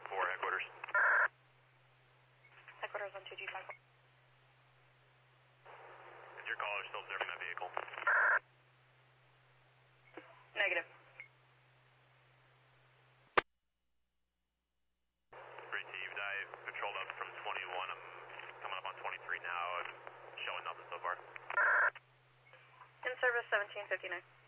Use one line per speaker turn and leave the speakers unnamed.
headquarters.
Headquarters on 2G5.
Is your caller still observing that vehicle?
Negative.
Received. I've patrolled up from 21. I'm coming up on 23 now. I'm showing nothing so far.
In service 1759.